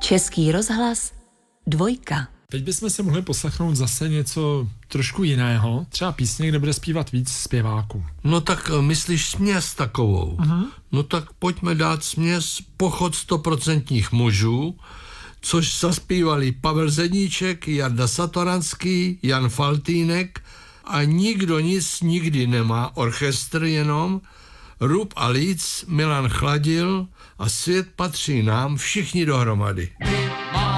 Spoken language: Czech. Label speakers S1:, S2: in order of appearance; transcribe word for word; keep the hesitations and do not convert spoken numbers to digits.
S1: Český rozhlas, dvojka.
S2: Teď bychom se mohli poslechnout zase něco trošku jiného, třeba písně, kde bude zpívat víc zpěváků.
S3: No tak myslíš směs takovou? Uh-huh. No tak pojďme dát směs Pochod stoprocentních mužů, což zaspívali Pavel Zedníček, Jarda Satoranský, Jan Faltýnek a Nikdo nic nikdy nemá, orchestr jenom, Rub a Líc, Milan Chladil a Svět patří nám, všichni dohromady.